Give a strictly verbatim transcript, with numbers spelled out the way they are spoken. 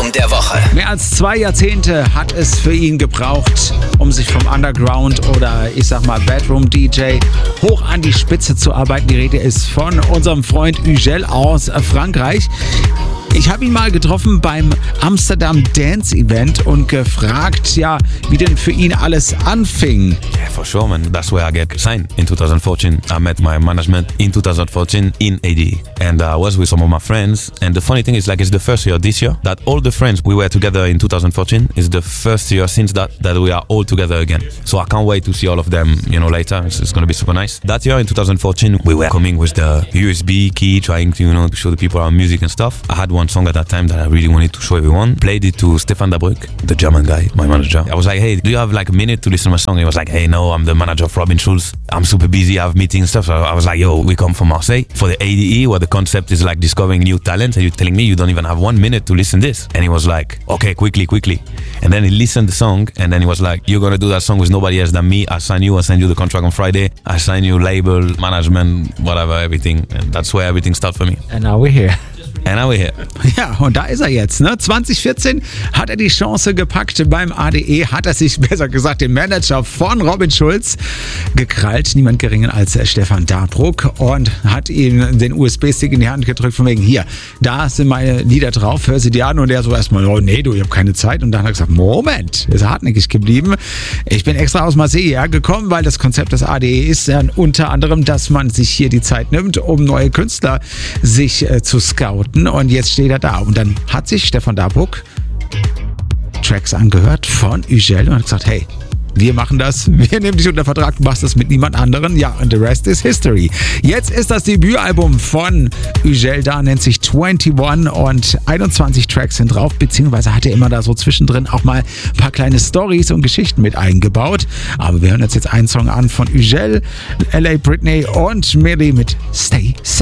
Album der Woche. Mehr als zwei Jahrzehnte hat es für ihn gebraucht, um sich vom Underground oder ich sag mal Bedroom-D J hoch an die Spitze zu arbeiten. Die Rede ist von unserem Freund Ugel aus Frankreich. Ich habe ihn mal getroffen beim Amsterdam Dance Event und gefragt, ja, wie denn für ihn alles anfing. Yeah, for sure, man. That's where I get signed in twenty fourteen. I met my management in twenty fourteen in A D E. And I was with some of my friends. And the funny thing is, like, it's the first year this year that all the friends we were together in twenty fourteen is the first year since that that we are all together again. So I can't wait to see all of them, you know, later. It's, it's going to be super nice. That year in twenty fourteen, we were coming with the U S B key, trying to, you know, to show the people our music and stuff. I had one song at that time that I really wanted to show everyone. Played it to Stefan Dabruck, the German guy, my manager. I was like, hey, do you have like a minute to listen to my song? He was like, hey, no, I'm the manager of Robin Schulz. I'm super busy, I have meetings and stuff. So I was like, yo, we come from Marseille for the A D E, where the concept is like discovering new talent, and you're telling me you don't even have one minute to listen to this. And he was like, okay, quickly, quickly. And then he listened to the song, and then he was like, you're gonna do that song with nobody else than me. I sign you, I send you the contract on Friday. I sign you label, management, whatever, everything. And that's where everything started for me. And now we're here. And now we're here. Ja, und da ist er jetzt. Ne? zwanzig vierzehn hat er die Chance gepackt beim A D E, hat er sich, besser gesagt, den Manager von Robin Schulz gekrallt, niemand geringer als Stefan Dabruck, und hat ihm den U S B-Stick in die Hand gedrückt von wegen, hier, da sind meine Lieder drauf, hör sie dir an. Und er so erstmal, oh nee, du, ich habe keine Zeit. Und dann hat er gesagt, Moment, ist hartnäckig geblieben. Ich bin extra aus Marseille hergekommen, weil das Konzept des A D E ist ja unter anderem, dass man sich hier die Zeit nimmt, um neue Künstler sich äh, zu scouten. Und jetzt steht er da. Und dann hat sich Stefan Dabruck Tracks angehört von Ugel und hat gesagt, hey, wir machen das, wir nehmen dich unter Vertrag, du machst das mit niemand anderen. Ja, und the rest is history. Jetzt ist das Debütalbum von Ugel da, nennt sich einundzwanzig und einundzwanzig Tracks sind drauf, beziehungsweise hat er immer da so zwischendrin auch mal ein paar kleine Storys und Geschichten mit eingebaut. Aber wir hören uns jetzt einen Song an von Ugel, L A Britney und Millie mit Stay Safe.